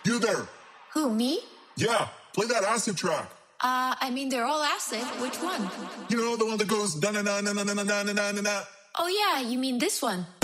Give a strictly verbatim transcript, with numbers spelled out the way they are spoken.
You there? Who, me? Yeah, play that acid track. Uh, I mean, they're all acid. Which one? You know, the one that goes na na na na na na na na na na. Oh yeah, you mean this one?